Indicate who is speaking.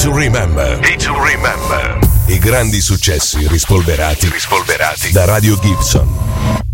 Speaker 1: to Remember. I grandi successi rispolverati da Radio Gibson.